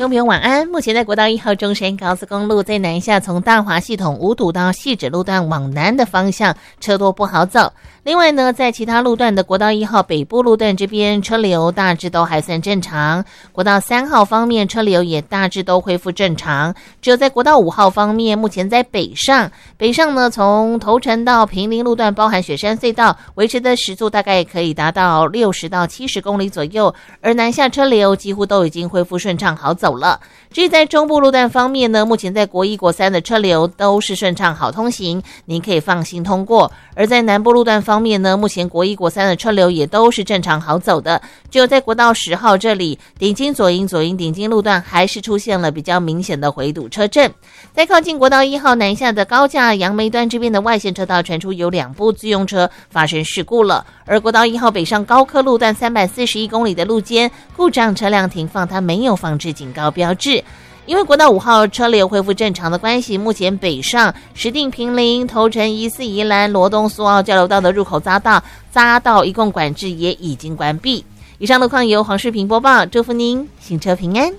众朋友晚安。目前在国道1号中山高速公路在南下从大华系统五堵到汐止路段往南的方向车多不好走。另外呢，在其他路段的国道1号北部路段这边车流大致都还算正常，国道3号方面车流也大致都恢复正常。只有在国道5号方面，目前在北上呢，从头城到平林路段包含雪山隧道维持的时速大概可以达到60到70公里左右，而南下车流几乎都已经恢复顺畅好走了。至于在中部路段方面呢，目前在国1国3的车流都是顺畅好通行，您可以放心通过。而在南部路段方面呢，目前国1国3的车流也都是正常好走的，只有在国道10号这里顶金左营顶金路段还是出现了比较明显的回堵车阵。在靠近国道1号南下的高架杨梅段这边的外线车道传出有2部自用车发生事故了，而国道1号北上高科路段341公里的路肩故障车辆停放，它没有放置警告标志。因为国道5号车流恢复正常的关系，目前北上石碇平林头城宜四宜兰罗东苏澳交流道的入口匝道一共管制也已经关闭。以上路况由黄世平播报，祝福您行车平安。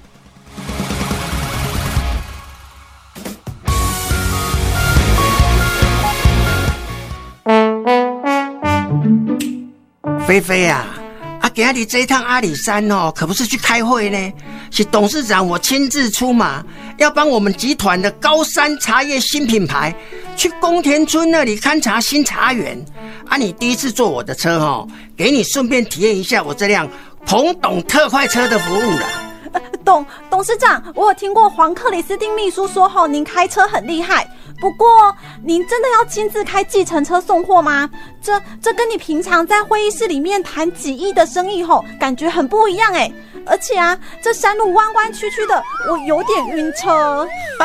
菲菲啊，今日这一趟阿里山可不是去开会呢，是董事长我亲自出马，要帮我们集团的高山茶叶新品牌去宫田村那里勘察新茶园。你第一次坐我的车给你顺便体验一下我这辆彭董特快车的服务啦。 董事长，我有听过黄克里斯汀秘书说您开车很厉害，不过您真的要亲自开计程车送货吗？这跟你平常在会议室里面谈几亿的生意感觉很不一样哎。而且这山路弯弯曲曲的，我有点晕车。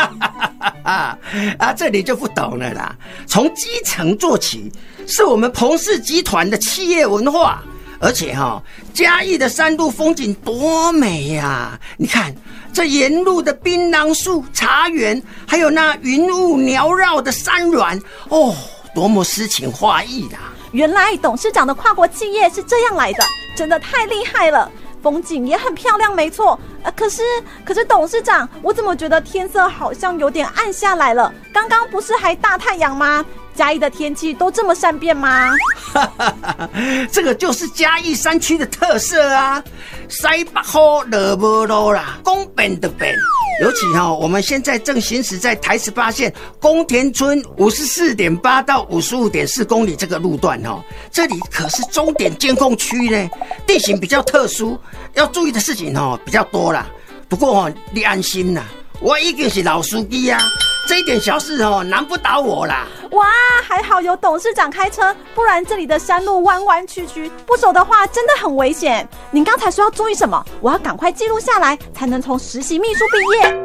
这你就不懂了啦。从基层做起，是我们彭氏集团的企业文化。而且嘉义的山路风景多美呀！你看这沿路的槟榔树、茶园，还有那云雾缭绕的山峦，多么诗情画意啦！ 原来董事长的跨国企业是这样来的，真的太厉害了。风景也很漂亮没错，可是董事长，我怎么觉得天色好像有点暗下来了？刚刚不是还大太阳吗？嘉义的天气都这么善变吗？ 这个就是嘉义山区的特色啊，西北风落无路啦，讲变就变。尤其我们现在正行驶在台18线宫田村54.8到55.4公里这个路段这里可是终点监控区呢，地形比较特殊，要注意的事情比较多啦。不过你安心啦，我已经是老司机啊，这一点小事难不倒我啦。 哇，还好有董事长开车，不然这里的山路弯弯曲曲，不熟的话真的很危险。您刚才说要注意什么？我要赶快记录下来，才能从实习秘书毕业。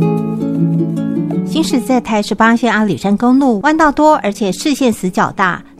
行驶在台18线阿里山公路，弯道多，而且视线死角大，